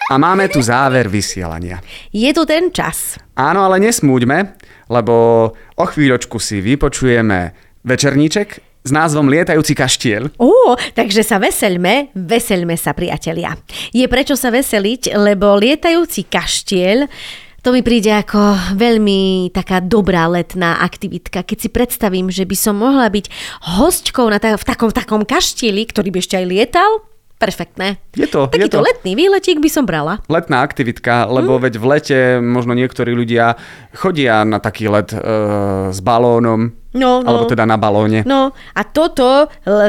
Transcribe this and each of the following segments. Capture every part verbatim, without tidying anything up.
A máme tu záver vysielania. Je tu ten čas. Áno, ale nesmúďme, lebo o chvíľočku si vypočujeme večerníček s názvom Lietajúci kaštiel. Ó, takže sa veseľme, veseľme sa, priatelia. Je prečo sa veseliť, lebo lietajúci kaštiel, to mi príde ako veľmi taká dobrá letná aktivitka. Keď si predstavím, že by som mohla byť hostkou na ta- v takom, takom kaštieli, ktorý by ešte aj lietal, perfektné. Je to, je Takýto to. letný výletík by som brala. Letná aktivitka, lebo mm. veď v lete možno niektorí ľudia chodia na taký let e, s balónom, no, no. alebo teda na balóne. No a toto,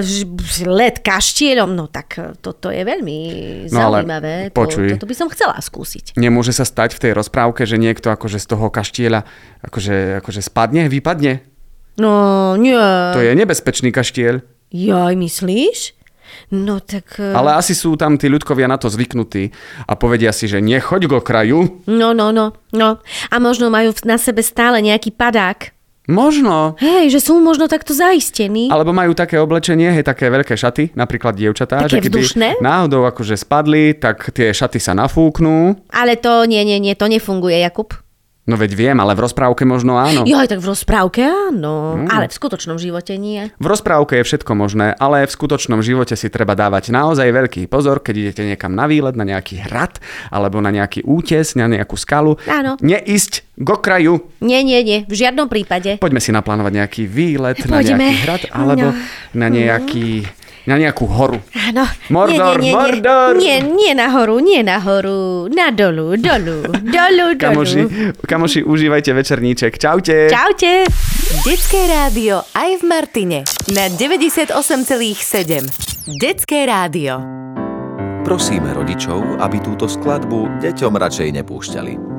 let kaštieľom, no tak toto je veľmi no, zaujímavé. To, toto by som chcela skúsiť. Nemôže sa stať v tej rozprávke, že niekto akože z toho kaštieľa akože, akože spadne, vypadne? No, nie. To je nebezpečný kaštieľ. Jaj, myslíš? No tak... Ale asi sú tam tí ľudkovia na to zvyknutí a povedia si, že nechoď go kraju. No, no, no, no. A možno majú na sebe stále nejaký padák. Možno. Hej, že sú možno takto zaistení. Alebo majú také oblečenie, hej, také veľké šaty, napríklad dievčatá. Také že keby vzdušné? náhodou akože spadli, tak tie šaty sa nafúknú. Ale to nie, nie, nie, to nefunguje, Jakub. No veď viem, ale v rozprávke možno áno. Joj, tak v rozprávke áno, Mm. ale v skutočnom živote nie. V rozprávke je všetko možné, ale v skutočnom živote si treba dávať naozaj veľký pozor, keď idete niekam na výlet, na nejaký hrad, alebo na nejaký útes, na nejakú skalu. Áno. Neísť go kraju. Nie, nie, nie, v žiadnom prípade. Poďme si naplánovať nejaký výlet na Poďme. nejaký hrad, alebo No. na nejaký... na nejakú horu. Áno. Mordor, nie, nie, nie, Mordor! Nie, nie na horu, nie na horu, na dolu, dolu, dolu, dolu. Kamoši, kamoši, užívajte večerníček. Čaute. Čaute. Detské rádio aj v Martine na deväťdesiatosem celá sedem. Detské rádio. Prosíme rodičov, aby túto skladbu deťom radšej nepúšťali.